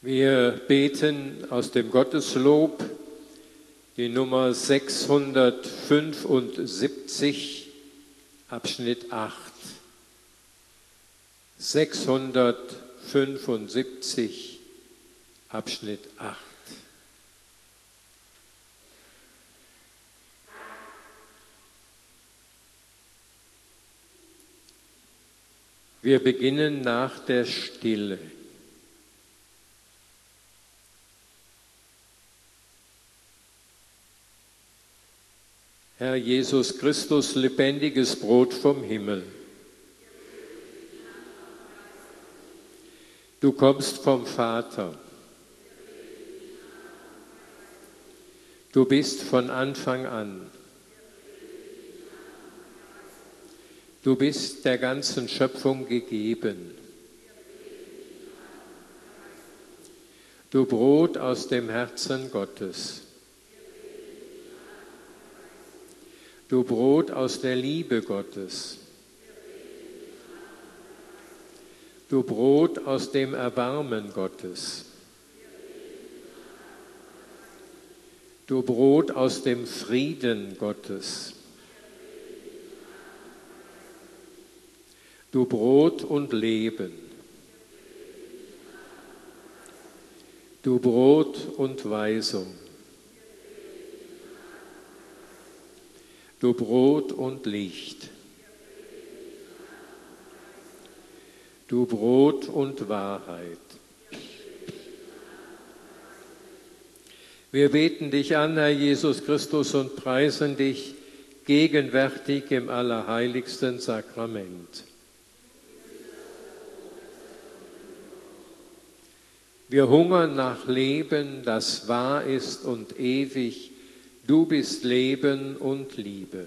Wir beten aus dem Gotteslob die Nummer 675, Abschnitt 8. 675, Abschnitt 8. Wir beginnen nach der Stille. Herr Jesus Christus, lebendiges Brot vom Himmel. Du kommst vom Vater. Du bist von Anfang an. Du bist der ganzen Schöpfung gegeben. Du Brot aus dem Herzen Gottes. Du Brot aus der Liebe Gottes. Du Brot aus dem Erbarmen Gottes. Du Brot aus dem Frieden Gottes. Du Brot und Leben. Du Brot und Weisung. Du Brot und Licht. Du Brot und Wahrheit. Wir beten dich an, Herr Jesus Christus, und preisen dich gegenwärtig im allerheiligsten Sakrament. Wir hungern nach Leben, das wahr ist und ewig. Du bist Leben und Liebe.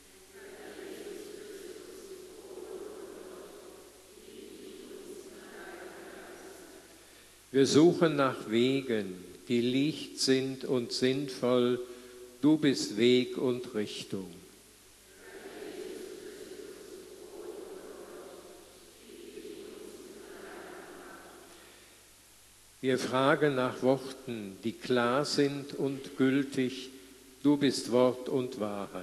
Wir suchen nach Wegen, die Licht sind und sinnvoll. Du bist Weg und Richtung. Wir fragen nach Worten, die klar sind und gültig. Du bist Wort und Wahrheit.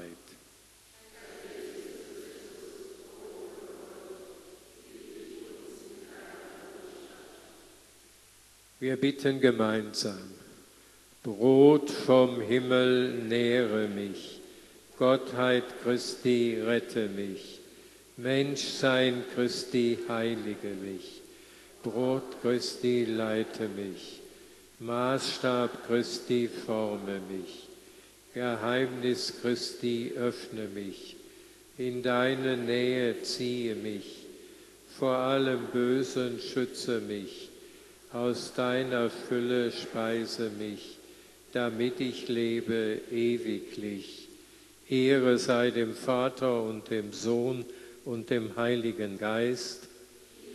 Wir bitten gemeinsam. Brot vom Himmel, nähre mich. Gottheit Christi, rette mich. Menschsein Christi, heilige mich. Brot Christi, leite mich. Maßstab Christi, forme mich. Geheimnis Christi, öffne mich. In deine Nähe ziehe mich. Vor allem Bösen schütze mich. Aus deiner Fülle speise mich, damit ich lebe ewiglich. Ehre sei dem Vater und dem Sohn und dem Heiligen Geist,